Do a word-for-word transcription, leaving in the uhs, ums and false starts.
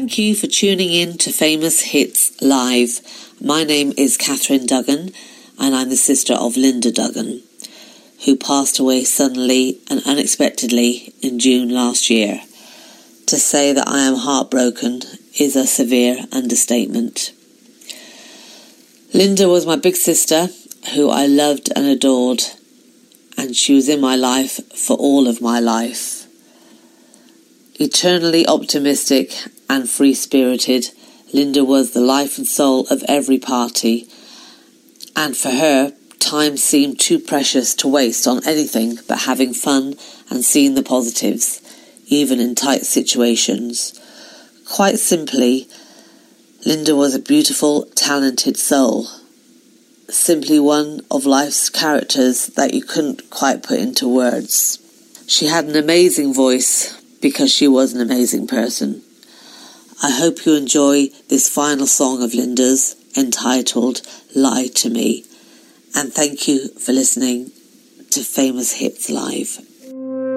Thank you for tuning in to Famous Hits Live. My name is Catherine Duggan, and I'm the sister of Linda Duggan, who passed away suddenly and unexpectedly in June last year. To say that I am heartbroken is a severe understatement. Linda was my big sister, who I loved and adored, and she was in my life for all of my life. Eternally optimistic and free-spirited, Linda was the life and soul of every party, and for her, time seemed too precious to waste on anything but having fun and seeing the positives, even in tight situations. Quite simply, Linda was a beautiful, talented soul, simply one of life's characters that you couldn't quite put into words. She had an amazing voice because she was an amazing person. I hope you enjoy this final song of Linda's, entitled Lie to Me, and thank you for listening to Famous Hits Live.